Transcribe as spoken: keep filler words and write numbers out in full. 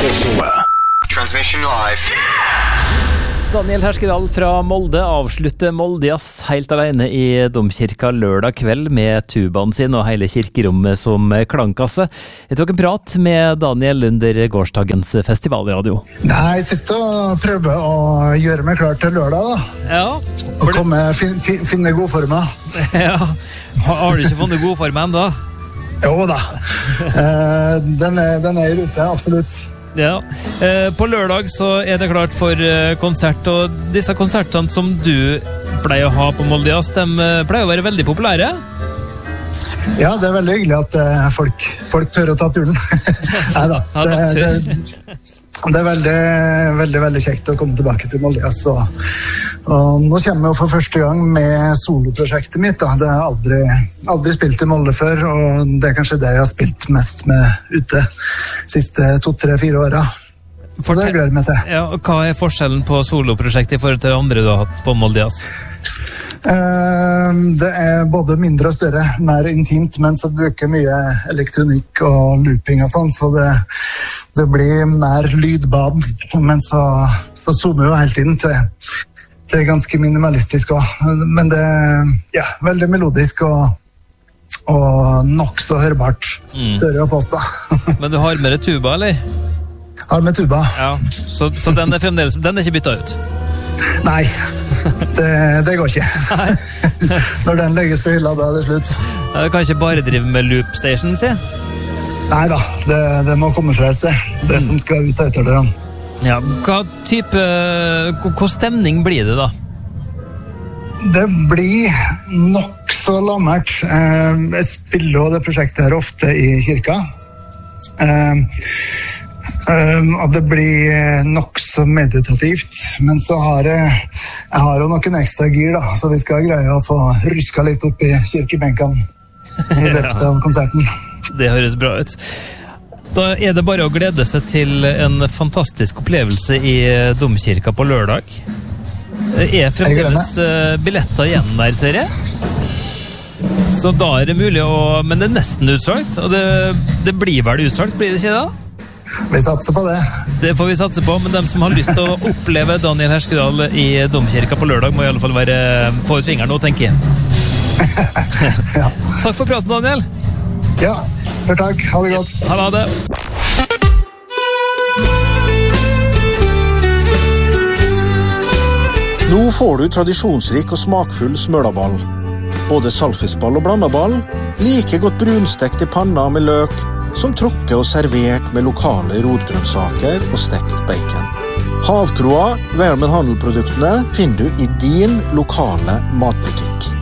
Transmission live. Daniel Herskedal fra Molde avslutter Moldejazz helt alene i domkirka lørdag kveld med tubaen sin og hele kirkerommet som klangkasse. Jeg tok en prat med Daniel under gårsdagens festivalradio. Nei, jeg sitter og prøver å gjøre meg klar til lørdag da. Ja. Og komme, fin, fin, finne god form. Ja. Har du ikke funnet god form enda? Jo da. eh, den, er, den er i rute, absolutt. Ja, på lørdag så er det klart for konsert, og disse konsertene som du pleier å ha på Moldejazz, de pleier å være veldig populære. Ja, det er veldig hyggelig at folk, folk tør å ta turen. Neida, det, det, det er veldig, veldig, veldig kjekt å komme tilbake til Moldejazz. Og, og nå kommer jeg for første gang med soloprosjektet mitt. Da. Det har aldri, aldri spilt i Molde før, og det er kanskje det jeg har spilt mest med ute siste to, tre, fire åra. Så det gleder jeg meg til. Ja, og hva er forskjellen på soloprosjektet i forhold til det andre du har hatt på Moldejazz? Det er både mindre og større, mer intimt, men så bruker mye elektronikk og looping og sånn, så det, det blir mer lydbad, men så, så zoomer jo helt inn til, til ganske minimalistisk også. Men det er ja, veldig melodisk og, og nok så hørbart, mm. tør jeg å påstå. Men du har med deg tuba, eller? Har med tuba. Ja, så, så den er fremdeles, den er ikke byttet ut? Nei, det, det går ikke. Når den legges på hylla, da er det slutt. Ja, du kan ikke bare drive med loop station, si? Neida, det, det må komme fra et sted. Det som skal ut etter det. Ja, hva type, hva stemning blir det da? Det blir nok så lammert. Jeg spiller jo det prosjektet her ofte i kirka. Um, og det blir nok så meditativt, men så har jeg, jeg har jo noen ekstra gir da, så vi skal greie å få ruska litt opp i kirkebenken i løpet av konserten. Det høres bra ut. Da er det bare å glede seg til en fantastisk opplevelse i domkirka på lørdag. Er fremdeles billetter igjen der, ser jeg? Så da er det mulig å, men det er nesten utsolgt, og det, det blir vel utsolgt, blir det ikke da? Vi satser på det. Det får vi satse på, men de som har lyst til å oppleve Daniel Herskedal i domkirka på lørdag må i alle fall være få ut fingeren og tenke. Ja. Takk for praten, Daniel. Ja, for takk. Ha det godt. Ha det. Nå får du tradisjonsrik og smakfull smølaball. Både salfisball og blandaball, like godt brunstekt i panna med løk, som trukket og servert med lokale rotgrønnsaker og stekt bacon. Havkroa, Vermen Handelproduktene, finner du i din lokale matbutikk.